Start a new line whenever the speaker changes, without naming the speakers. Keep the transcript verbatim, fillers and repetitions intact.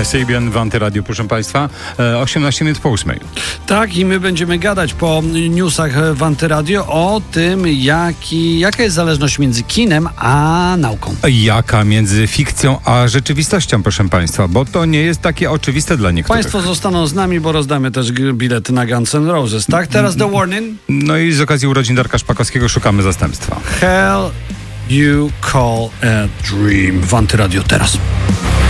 Kasabian w Antyradiu, proszę Państwa, osiemnaście minut po ósmej.
Tak, i my będziemy gadać po newsach w Antyradio o tym, jaki, jaka jest zależność między kinem a nauką.
Jaka między fikcją a rzeczywistością, proszę Państwa, bo to nie jest takie oczywiste dla niektórych.
Państwo zostaną z nami, bo rozdamy też bilety na Guns N' Roses, tak? Teraz The Warning.
No i z okazji urodzin Darka Szpakowskiego szukamy zastępstwa.
Hell You Call a Dream w Antyradio teraz.